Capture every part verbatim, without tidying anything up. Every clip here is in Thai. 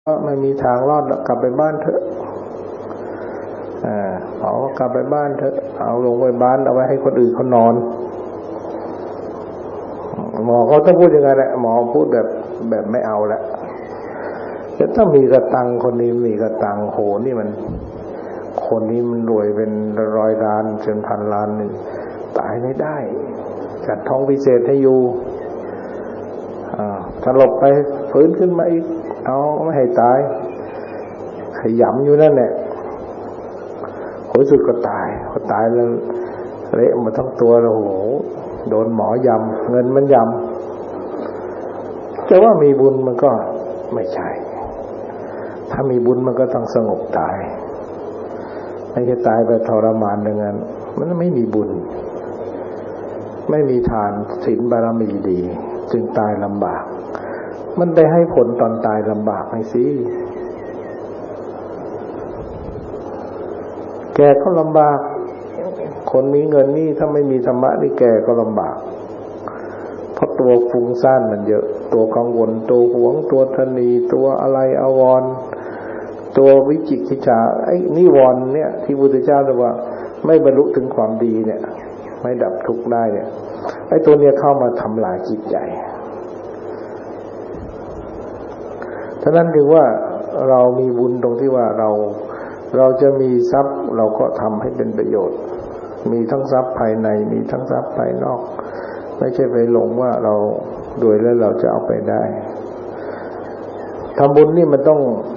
ก็ไม่มีทางรอดกลับไปบ้านเถอะอ่าหมอก็กลับไปบ้านเถอะเอาลงไปบ้านเอาไว้ให้คนอื่นเขานอนหมอเขาต้องพูดยังไงแหละหมอพูดแบบแบบไม่เอาละแต่ถ้ามีกระตังคนนี้มีกระตังโหนี่มันคนนี้มันรวยเป็นร้อยล้านจนพันล้านหนึ่งตายไม่ได้จัดท้องพิเศษให้อยู่อ่าถ้าหลบไปฟื้นขึ้นมาอีกเอาไม่ให้ตายขยำอยู่นั่นแหละผลสุดก็ตายพอตายแล้วเละหมดทั้งตัวแล้วโหโดนหมอยำเงินมันยำจะว่ามีบุญมันก็ไม่ใช่ถ้ามีบุญมันก็ต้องสงบตายไม่ใช่ตายไปทรมานอย่างนั้นมันไม่มีบุญไม่มีทานศีลบารมีดีจึงตายลำบากมันไปให้ผลตอนตายลำบากไงสิแกก็ลำบากคนมีเงินนี่ถ้าไม่มีธรรมะนี่แกก็ลำบากเพราะตัวฟุ้งซ่านมันเยอะตัวกังวลตัวหวงตัวทนีตัวอะไรอาวรณ์ตัววิจิกิจฉาไอ้นิวรณ์เนี่ยที่พุทธเจ้าบอกว่าไม่บรรลุถึงความดีเนี่ยไม่ดับทุกข์ได้เนี่ยไอ้ตัวเนี้ยเข้ามาทำลายจิตใจฉะนั้นถึงว่าเรามีบุญตรงที่ว่าเราเราจะมีทรัพย์เราก็ทำให้เป็นประโยชน์มีทั้งทรัพย์ภายในมีทั้งทรัพย์ภายนอกไม่ใช่ไปหลงว่าเรารวยแล้วเราจะเอาไปได้ทำบุญนี่มันต้อง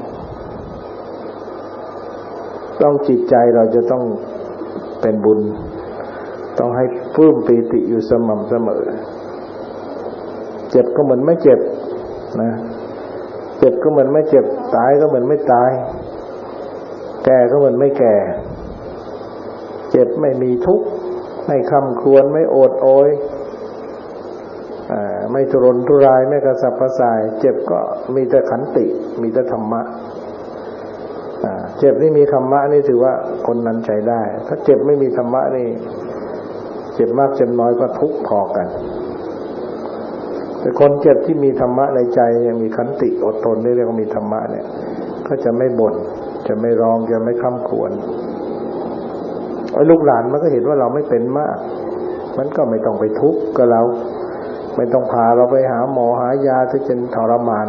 ต้องจิตใจเราจะต้องเป็นบุญต้องให้ปลื้มปีติอยู่สม่ำเสมอเจ็บก็เหมือนไม่เจ็บนะเจ็บก็เหมือนไม่เจ็บตายก็เหมือนไม่ตายแก่ก็เหมือนไม่แก่เจ็บไม่มีทุกข์ไม่คำครวญไม่โอดโอยอ่าไม่ทุรนทุรายไม่กระสับกระส่ายเจ็บก็มีแต่ขันติมีแต่ธรรมะอ่าเจ็บนี่มีธรรมะนี่ถือว่าคนนั้นใช้ได้ถ้าเจ็บไม่มีธรรมะนี่เจ็บมากเจ็บน้อยก็ทุกข์พอกันแต่คนเจ็บที่มีธรรมะในใจยังมีขันติอดทนนี่เรียกว่ามีธรรมะเนี่ยก็จะไม่บ่นจะไม่ร้องจะไม่คร่ำครวญไอ้ลูกหลานมันก็เห็นว่าเราไม่เป็นมากมันก็ไม่ต้องไปทุกข์กับเราไม่ต้องพาเราไปหาหมอหายาที่จะทรมาน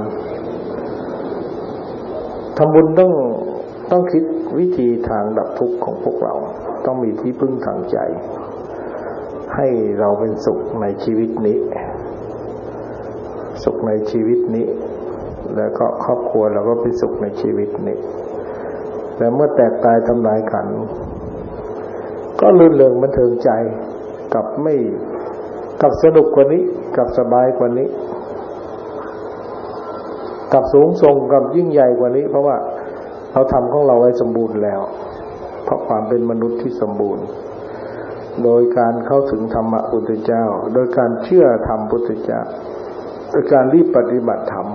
ทำบุญต้องต้องคิดวิธีทางดับทุกข์ของพวกเราต้องมีที่พึ่งทางใจให้เราเป็นสุขในชีวิตนี้สุขในชีวิตนี้แล้วก็ครอบครัวเราก็เป็นสุขในชีวิตนี้แต่เมื่อแตกตายทำลายขันธ์ก็ลื่นเริงบันเทิงใจกับไม่กับสนุกกว่านี้กับสบายกว่านี้กับสูงส่งกับยิ่งใหญ่กว่านี้เพราะว่าเราทำของเราไว้สมบูรณ์แล้วเพราะความเป็นมนุษย์ที่สมบูรณ์โดยการเข้าถึงธรรมะพุทธเจ้าโดยการเชื่อธรรมพุทธเจ้าโดยการรีบปฏิบัติธรรม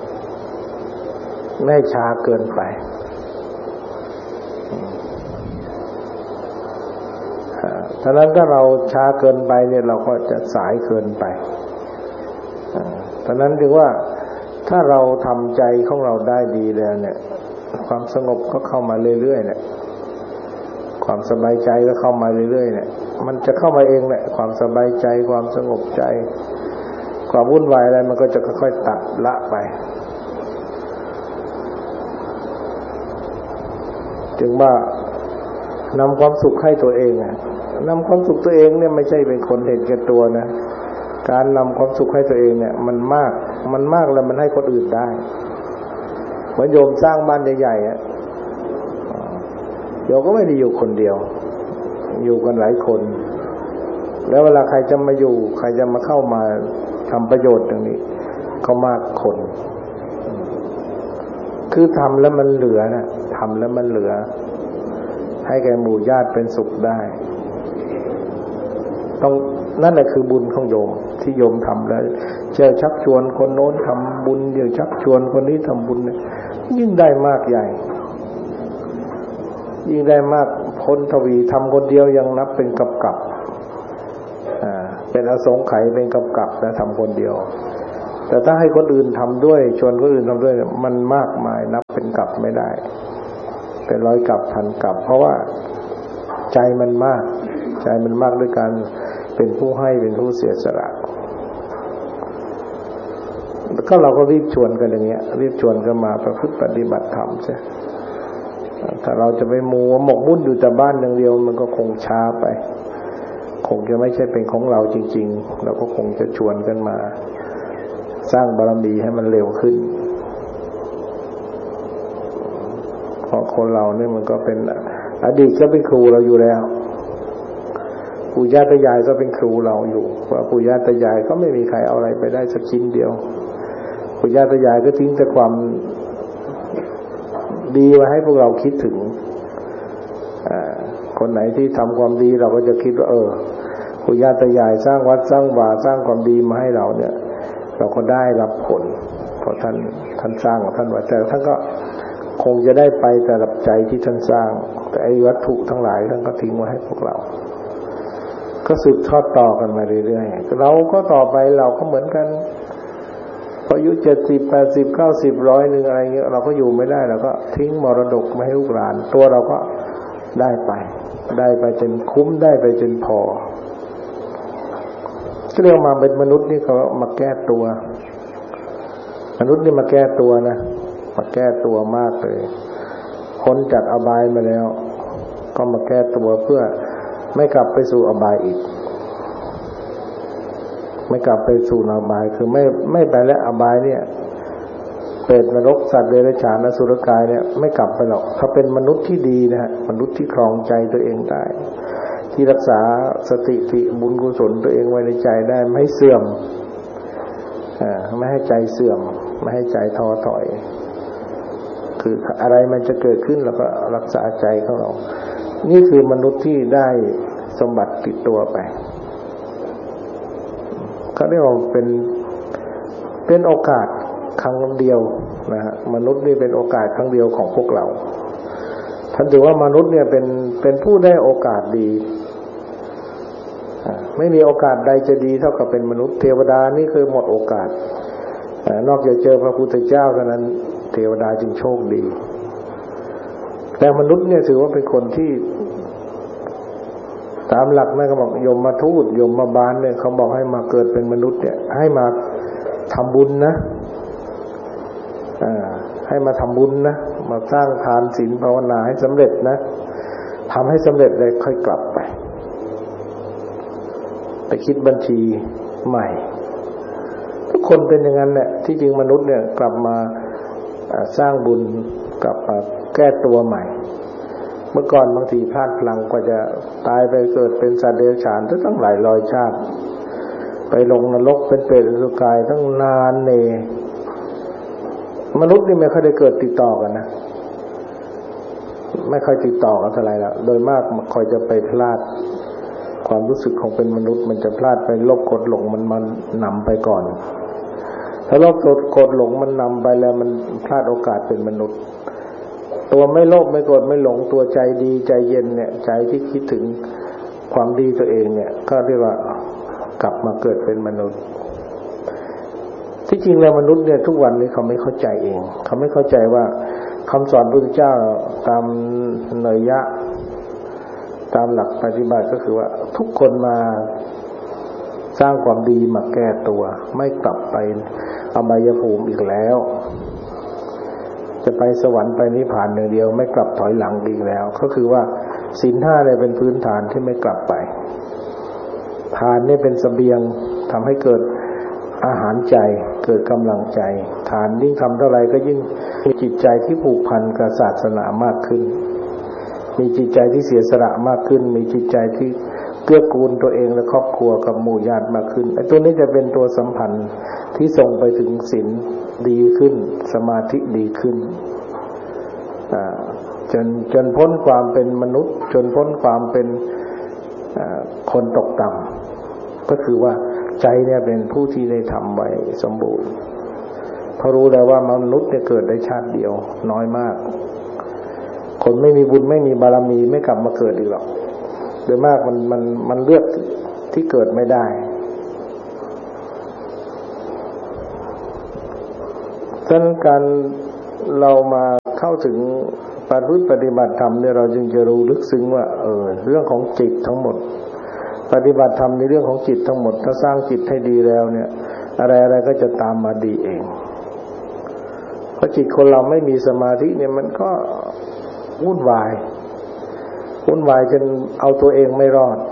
ไม่ช้าเกินไปฉะนั้นถ้าเราช้าเกินไปเนี่ยเราก็จะสายเกินไปฉะนั้นถึงว่าถ้าเราทำใจของเราได้ดีแล้วเนี่ยความสงบก็เข้ามาเรื่อยๆเนี่ยความสบายใจก็เข้ามาเรื่อยๆเนี่ยมันจะเข้ามาเองแหละความสบายใจความสงบใจความวุ่นวายอะไรมันก็จะค่อยๆตัดละไปถึงว่านำความสุขให้ตัวเองอ่ะนำความสุขตัวเองเนี่ยไม่ใช่เป็นคนเห็นแก่ตัวนะการนำความสุขให้ตัวเองเนี่ยมันมากมันมากแล้วมันให้คนอื่นได้เหมือนโยมสร้างบ้านใหญ่ๆอ่ะโยมก็ไม่ได้อยู่คนเดียวอยู่กันหลายคนแล้วเวลาใครจะมาอยู่ใครจะมาเข้ามาทำประโยชน์ตรงนี้เขามากคนคือทำแล้วมันเหลือนะทำแล้วมันเหลือให้แก่หมู่ญาติเป็นสุขได้ต้องนั่นแหละคือบุญของโยมที่โยมทำแล้วเจ้าชักชวนคนโน้นทำบุญเดี๋ยวชักชวนคนนี้ทำบุญเนี่ยยิ่งได้มากใหญ่ยิ่งได้มากพ้นทวีทำคนเดียวยังนับเป็นกับกับอ่าเป็นอสงไขยเป็นกับกับนะทำคนเดียวแต่ถ้าให้คนอื่นทำด้วยชวนคนอื่นทำด้วยมันมากมายนับเป็นกลับไม่ได้เป็นร้อยกลับพันกลับเพราะว่าใจมันมากใจมันมากด้วยการเป็นผู้ให้เป็นผู้เสียสละก็เราก็รีบชวนกันอย่างเงี้ยรีบชวนกันมาประพฤติปฏิบัติธรรมใช่ถ้าเราจะไปมัวหมกมุ่นอยู่แต่บ้านอย่างเดียวมันก็คงช้าไปคงจะไม่ใช่เป็นของเราจริงๆเราก็คงจะชวนกันมาสร้างบารมีให้มันเร็วขึ้นเพราะคนเราเนี่ยมันก็เป็นอดีตก็เป็นครูเราอยู่แล้วปู่ย่าตายายก็เป็นครูเราอยู่ว่าปู่ย่าตายายก็ไม่มีใครเอาอะไรไปได้สักชิ้นเดียวปู่ย่าตายายก็ทิ้งแต่ความดีไว้ให้พวกเราคิดถึงคนไหนที่ทำความดีเราก็จะคิดว่าเออปู่ย่าตายายสร้างวัดสร้างวาสร้างความดีมาให้เราเนี่ยเราก็ได้รับผลเพราะท่านท่านสร้างของท่านไว้แต่ท่านก็คงจะได้ไปแต่รับใจที่ท่านสร้างแต่ไอ้วัตถุทั้งหลายท่านก็ทิ้งไว้ให้พวกเราก็สืบทอดต่อกันมาเรื่อยๆเราก็ต่อไปเราก็เหมือนกันพออายุเจ็ดสิบแปดสิบเก้าสิบร้อยหนึ่งอะไรเงี้ยเราก็อยู่ไม่ได้เราก็ทิ้งมรดกมาให้ลูกหลานตัวเราก็ได้ไปได้ไปจนคุ้มได้ไปจนพอก็เรียกมาเป็นมนุษย์นี่เขามาแก้ตัวมนุษย์นี่มาแก้ตัวนะมาแก้ตัวมากเลยพ้นจากอบายมาแล้วก็มาแก้ตัวเพื่อไม่กลับไปสู่อบายอีกไม่กลับไปสู่อบายคือไม่ไม่ไปแล้วอบายเนี่ยเปรตนรกสัตว์เดรัจฉานอสุรกายเนี่ยไม่กลับไปหรอกถ้าเป็นมนุษย์ที่ดีนะฮะมนุษย์ที่ครองใจตัวเองได้ที่รักษาสติติบุญกุศลตัวเองไว้ในใจได้ไม่ให้เสื่อมอ่าไม่ให้ใจเสื่อมไม่ให้ใจท้อถอยคืออะไรมันจะเกิดขึ้นเราก็รักษาใจของเรานี่คือมนุษย์ที่ได้สมบัติติดตัวไปเขาเรียกว่าเป็นเป็นโอกาสครั้งเดียวนะฮะมนุษย์นี่เป็นโอกาสครั้งเดียวของพวกเราท่านถือว่ามนุษย์เนี่ยเป็นเป็นผู้ได้โอกาสดีไม่มีโอกาสใดจะดีเท่ากับเป็นมนุษย์เทวดานี่คือหมดโอกาสนอกจากเจอพระพุทธเจ้าเท่านั้นเทวดาจึงโชคดีแต่มนุษย์เนี่ยถือว่าเป็นคนที่ตามหลักนะเขาบอกยมมาทูตยมมาบาลเนี่ยเขาบอกให้มาเกิดเป็นมนุษย์เนี่ยให้มาทำบุญนะอ่าให้มาทำบุญนะมาสร้างทานศีลภาวนาให้สำเร็จนะทำให้สำเร็จเลยค่อยกลับไปไปคิดบัญชีใหม่ทุกคนเป็นอย่างนั้นแหละที่จริงมนุษย์เนี่ยกลับมาสร้างบุญกลับมาแก้ตัวใหม่เมื่อก่อนบางทีพลาดพลั้งกว่าจะตายไปเกิดเป็นสัตว์เดรัจฉานตั้งหลายร้อยชาติไปลงนรกเป็นเปรตอสุรกายตั้งนานเนมนุษย์นี่ไม่ค่อยได้เกิดติดต่อกันนะไม่ค่อยติดต่อกันเท่าไหร่แล้วโดยมากมันคอยจะไปพลาดความรู้สึกของเป็นมนุษย์มันจะพลาดไปโลภโกรธหลงมันมันนำไปก่อนถ้าโลภโกรธหลงมันนำไปแล้วมันพลาดโอกาสเป็นมนุษย์ตัวไม่โลภไม่โกรธไม่หลงตัวใจดีใจเย็นเนี่ยใจที่คิดถึงความดีตัวเองเนี่ยก็เรียกว่ากลับมาเกิดเป็นมนุษย์ที่จริงแล้วมนุษย์เนี่ยทุกวันนี้เขาไม่เข้าใจเองเขาไม่เข้าใจว่าคำสอนพระพุทธเจ้าตามเนยยะตามหลักปฏิบัติก็คือว่าทุกคนมาสร้างความดีมาแก้ตัวไม่กลับไปอบายภูมิอีกแล้วจะไปสวรรค์ไปนิพพานหนึ่งเดียวไม่กลับถอยหลังอีกแล้วก็คือว่าศีลห้าเนี่ยเป็นพื้นฐานที่ไม่กลับไปทานนี่เป็นเสบียงทำให้เกิดอาหารใจเกิดกำลังใจทานยิ่งทำเท่าไรก็ยิ่งมีจิตใจที่ผูกพันกับศาสนามากขึ้นมีจิตใจที่เสียสละมากขึ้นมีจิตใจที่เกื้อกูลตัวเองและครอบครัวกับหมู่ญาติมากขึ้นไอ้ตัวนี้จะเป็นตัวสัมพันธ์ที่ส่งไปถึงศีลดีขึ้นสมาธิดีขึ้นอ่าจนจนพ้นความเป็นมนุษย์จนพ้นความเป็นคนตกต่ำก็คือว่าใจเนี่ยเป็นผู้ที่ได้ทำไว้สมบูรณ์เพราะรู้แล้วว่ามนุษย์เนี่ยเกิดได้ชาติเดียวน้อยมากคนไม่มีบุญไม่มีบารมีไม่กลับมาเกิดอีกหรอกโดยมากมันมันมันเลือกที่เกิดไม่ได้ฉะนั้นการเรามาเข้าถึงปฏิปฏิบัติธรรมเนี่ยเราจึงจะรู้ลึกซึ้งว่าเออเรื่องของจิตทั้งหมดปฏิบัติธรรมในเรื่องของจิตทั้งหมดถ้าสร้างจิตให้ดีแล้วเนี่ยอะไรอะไรก็จะตามมาดีเองเพราะจิตคนเราไม่มีสมาธิเนี่ยมันก็วุ่นวายวุ่นวายจนเอาตัวเองไม่รอด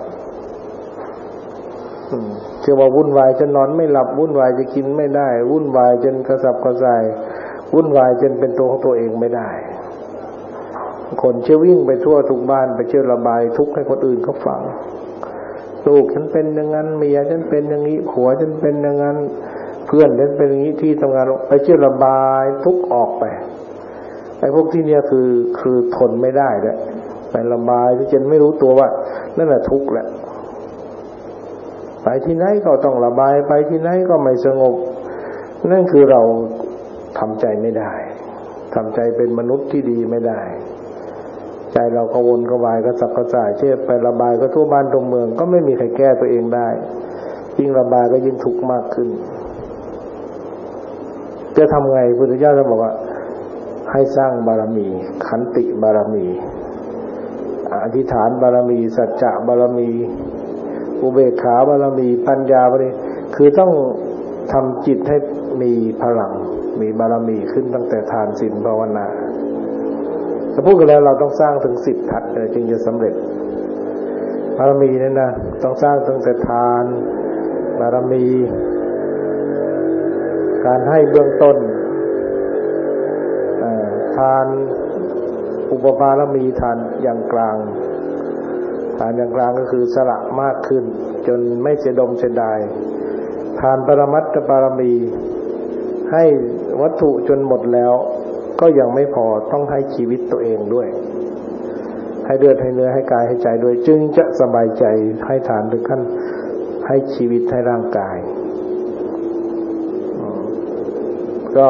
เชื่อว่าวุ่นวายจนนอนไม่หลับวุ่นวายจะกินไม่ได้วุ่นวายจนกระสับกระส่ายวุ่นวายจนเป็นตัวของตัวเองไม่ได้คนเชื่อวิ่งไปทั่วทุกบ้านไปเชื่อระบายทุกข์ให้คนอื่นเขาฟังลูกฉันเป็นอย่างนั้นเมียฉันเป็นอย่างนี้ผัวฉันเป็นอย่างนั้นเพื่อนฉันเป็นอย่างนี้ที่ทำงานไปเชื่อระบายทุกข์ออกไปไอ้พวกที่เนี่ยคือคือทนไม่ได้แล้วไประบายที่จนไม่รู้ตัวว่านั่นแหละทุกข์แหละไปที่ไหนก็ต้องระบายไปที่ไหนก็ไม่สงบนั่นคือเราทำใจไม่ได้ทำใจเป็นมนุษย์ที่ดีไม่ได้ใจเราก็วนกระวายก็สับกระส่ายเช่ไประบายก็ทั่วบ้านทั่วเมืองก็ไม่มีใครแก้ตัวเองได้ยิ่งระบายก็ยิ่งทุกข์มากขึ้นจะทำไงพุทธเจ้าท่านบอกว่าให้สร้างบารมีขันติบารมีอธิษฐานบารมีสัจจะบารมีอุเบกขาบารมีปัญญาบารมีคือต้องทำจิตให้มีพลังมีบารมีขึ้นตั้งแต่ทานศีลภาวนาถ้าพูดกันแล้วเราต้องสร้างถึงสิบทัศน์จึงจะสำเร็จบารมีนั่นนะต้องสร้างตั้งแต่ทานบารมีการให้เบื้องต้นทานอุปบารมีทานอย่างกลางทานอย่างกลางก็คือสละมากขึ้นจนไม่เสียดมเสียดายทานปรมัตถบารมีให้วัตถุจนหมดแล้วก็ยังไม่พอต้องให้ชีวิตตัวเองด้วยให้เลือดให้เนื้อให้กายให้ใจด้วยจึงจะสบายใจให้ทานถึงขั้นให้ชีวิตให้ร่างกายก็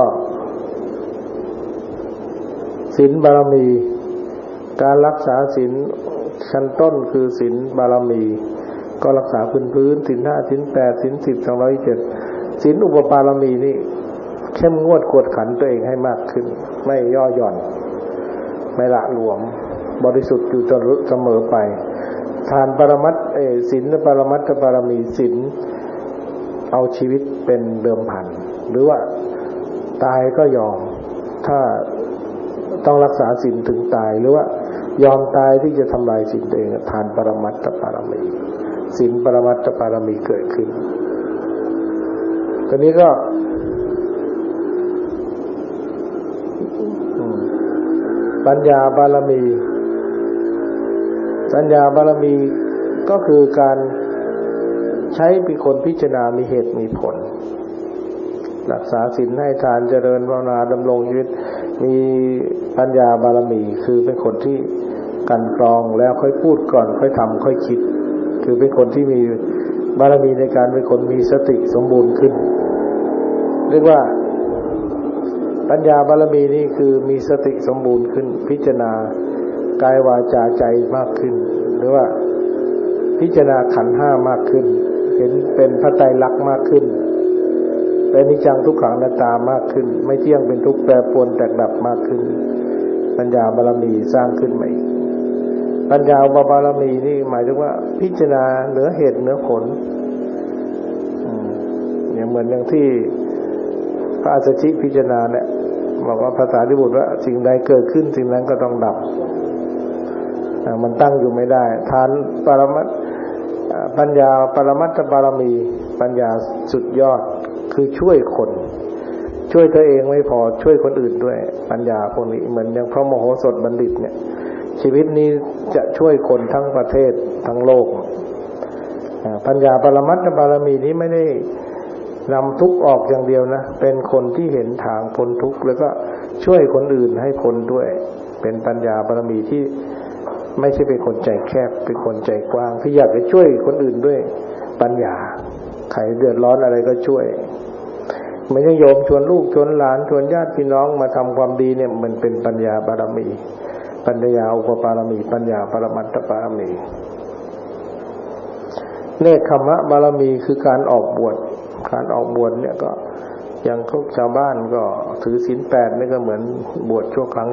ศีลบารมีการรักษาศีลชั้นต้นคือศีลบารมีก็รักษาพื้นพื้นศีลห้าศีลแปดศีลสิบสองร้อยเจ็ดศีลอุปบารมีนี่เข้มงวดกวดขันตัวเองให้มากขึ้นไม่ย่อหย่อนไม่ละหลวมบริสุทธิ์อยู่เสมอไปทานปรมัตถ์เอศีลปรมัตถบารมีศีลเอาชีวิตเป็นเดิมพันหรือว่าตายก็ยอมถ้าต้องรักษาศีลถึงตายหรือว่ายอมตายที่จะทำลายศีลตัวเองทานปรมัตถบารมีศีลปรมัตถบารมีเกิดขึ้นตอนนี้ก็ปัญญาบารมีปัญญาบารมีก็คือการใช้เป็นคนพิจารณามีเหตุมีผลรักษาศีลให้ทานเจริญภาวนาดำรงชีวิตมีปัญญาบารมีคือเป็นคนที่กันกรองแล้วค่อยพูดก่อนค่อยทำค่อยคิดคือเป็นคนที่มีบารมีในการเป็นคนมีสติสมบูรณ์ขึ้นเรียกว่าปัญญาบารมีนี่คือมีสติสมบูรณ์ขึ้นพิจารณากายวาจาใจมากขึ้นหรือว่าพิจารณาขันธ์ห้ามากขึ้นเห็นเป็นพระไตรลักษณ์มากขึ้นเป็นอนิจจังทุกขังอนัตตามากขึ้นไม่เที่ยงเป็นทุกข์แปรปรวนแตกดับมากขึ้นปัญญาบารมีสร้างขึ้นใหม่ปัญญาบารมีนี่หมายถึงว่าพิจารณาเหนือเหตุเหนือผลอย่างเหมือนอย่างที่พระอัสสชิพิจารณาเนี่ยบอกว่าภาษาที่บุตรว่าสิ่งใดเกิดขึ้นสิ่งนั้นก็ต้องดับมันตั้งอยู่ไม่ได้ทานปรมัตถ์ปัญญาปรมัตถบารมีปัญญาสุดยอดคือช่วยคนช่วยตัวเองไม่พอช่วยคนอื่นด้วยปัญญาพวกนี้เหมือนอย่างพระมโหสถบัณฑิตเนี่ยชีวิตนี้จะช่วยคนทั้งประเทศทั้งโลกปัญญาปรมัตถบารมีนี้ไม่ได้นำทุกข์ออกอย่างเดียวนะเป็นคนที่เห็นทางพ้นทุกข์แล้วก็ช่วยคนอื่นให้พ้นด้วยเป็นปัญญาบารมีที่ไม่ใช่เป็นคนใจแคบเป็นคนใจกว้างที่อยากจะช่วยคนอื่นด้วยปัญญาใครเดือดร้อนอะไรก็ช่วยไม่ใช่โยมชวนลูกชวนหลานชวนญาติพี่น้องมาทำความดีเนี่ยมันเป็นปัญญาบารมีปัญญาอุปบารมีปัญญาปรมัตถบารมีเนคขมะบารมีคือการออกบวชการออกบวชเนี่ยก็อย่างพวกชาวบ้านก็ถือศีลแปดนี่ก็เหมือนบวชชั่วครั้ง